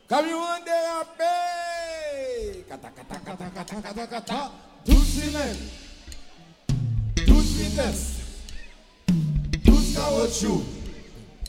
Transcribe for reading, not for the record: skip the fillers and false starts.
Come you one day up, hey. Kata kata kata kata kata kata. Tout silence, tout vitesse, tout caoutchouc.